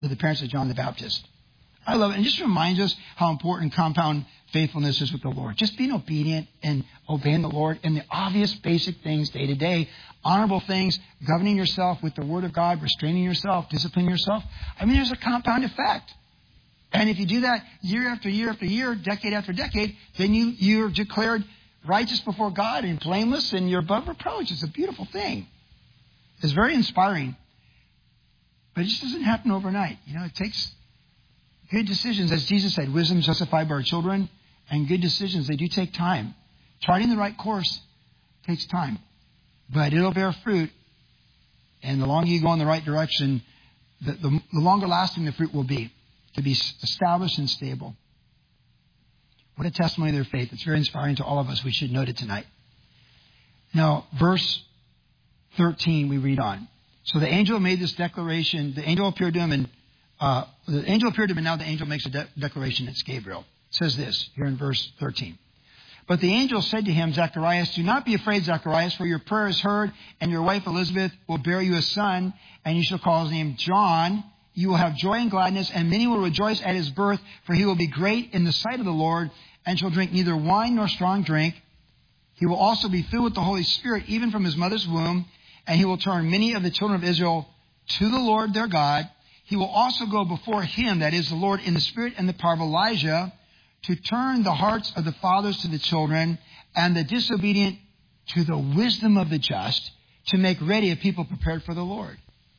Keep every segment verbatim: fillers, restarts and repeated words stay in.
to the parents of John the Baptist. I love it. And it just reminds us how important compound faithfulness is with the Lord. Just being obedient and obeying the Lord in the obvious basic things day to day. Honorable things, governing yourself with the Word of God, restraining yourself, disciplining yourself. I mean, there's a compound effect. And if you do that year after year after year, decade after decade, then you, you're declared righteous before God and blameless and you're above reproach. It's a beautiful thing. It's very inspiring. But it just doesn't happen overnight. You know, it takes good decisions. As Jesus said, wisdom is justified by our children, and good decisions, they do take time. Charting the right course takes time. But it'll bear fruit. And the longer you go in the right direction, the, the, the longer lasting the fruit will be, to be established and stable. What a testimony of their faith. It's very inspiring to all of us. We should note it tonight. Now, verse thirteen, we read on. So the angel made this declaration. The angel appeared to him, and uh, the angel appeared to him, and now the angel makes a de- declaration. It's Gabriel. It says this here in verse thirteen. But the angel said to him, Zacharias, do not be afraid, Zacharias, for your prayer is heard, and your wife Elizabeth will bear you a son, and you shall call his name John. You will have joy and gladness, and many will rejoice at his birth, for he will be great in the sight of the Lord, and shall drink neither wine nor strong drink. He will also be filled with the Holy Spirit, even from his mother's womb, and he will turn many of the children of Israel to the Lord their God. He will also go before him, that is the Lord, in the spirit and the power of Elijah, to turn the hearts of the fathers to the children, and the disobedient to the wisdom of the just, to make ready a people prepared for the Lord.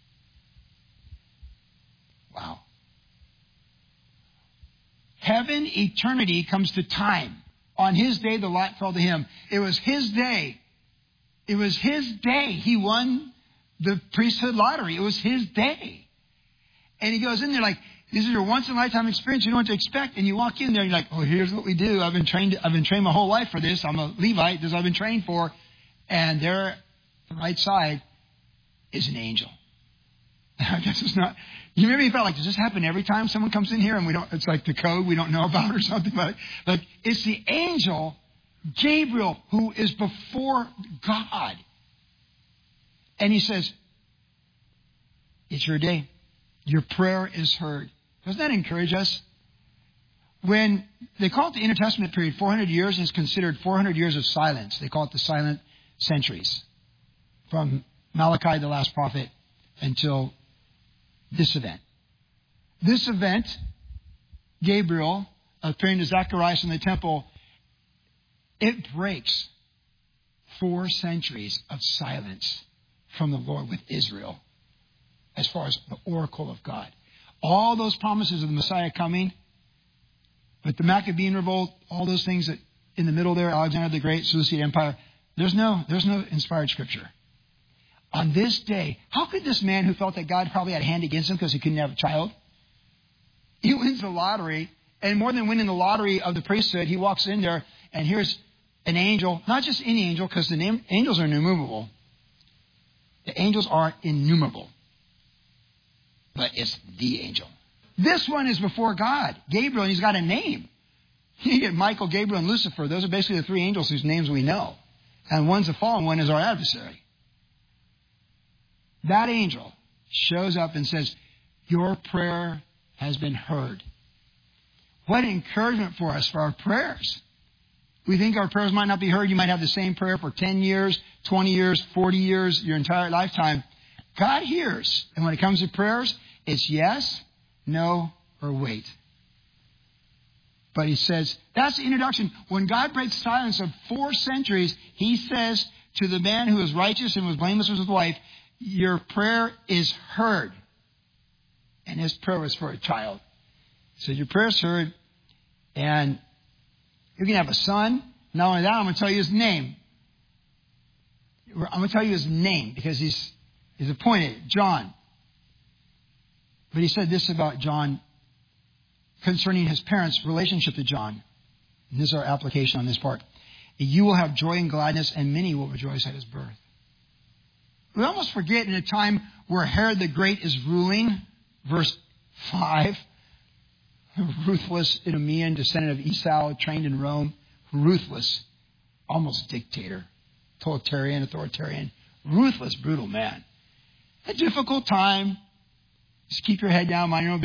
Wow. Heaven, eternity comes to time. On his day, the lot fell to him. It was his day. It was his day. He won the priesthood lottery. It was his day. And he goes in there like, this is your once-in-a-lifetime experience. You know what to expect. And you walk in there and you're like, oh, here's what we do. I've been trained I've been trained my whole life for this. I'm a Levite. This is what I've been trained for. And there, the right side, is an angel. I guess it's not. You maybe felt like, does this happen every time someone comes in here and we don't? It's like the code we don't know about or something like. Like it's the angel Gabriel who is before God, and he says, "It's your day. Your prayer is heard." Doesn't that encourage us? When they call it the intertestament period, four hundred years is considered four hundred years of silence. They call it the silent centuries, from Malachi, the last prophet, until this event. This event, Gabriel appearing to Zacharias in the temple, it breaks four centuries of silence from the Lord with Israel as far as the oracle of God. All those promises of the Messiah coming, but the Maccabean revolt, all those things that in the middle there, Alexander the Great, Seleucid Empire, there's no, there's no inspired scripture. On this day, how could this man who felt that God probably had a hand against him because he couldn't have a child, he wins the lottery, and more than winning the lottery of the priesthood, he walks in there and here's an angel, not just any angel, because the name, angels are innumerable. The angels are innumerable. But it's the angel. This one is before God, Gabriel, and he's got a name. You get Michael, Gabriel, and Lucifer. Those are basically the three angels whose names we know. And one's a fallen, one is our adversary. That angel shows up and says, your prayer has been heard. What encouragement for us for our prayers. We think our prayers might not be heard. You might have the same prayer for ten years, twenty years, forty years, your entire lifetime. God hears. And when it comes to prayers, it's yes, no, or wait. But he says, that's the introduction. When God breaks silence of four centuries, he says to the man who is righteous and was blameless with his wife, your prayer is heard. And his prayer was for a child. He said, your prayer is heard, and you're going to have a son. Not only that, I'm going to tell you his name. I'm going to tell you his name because he's, he's appointed, John. But he said this about John concerning his parents' relationship to John. And this is our application on this part. You will have joy and gladness, and many will rejoice at his birth. We almost forget in a time where Herod the Great is ruling, verse five, a ruthless Idumean descendant of Esau, trained in Rome, ruthless, almost dictator, totalitarian, authoritarian, ruthless, brutal man. A difficult time, Just keep your head down, mind your own business.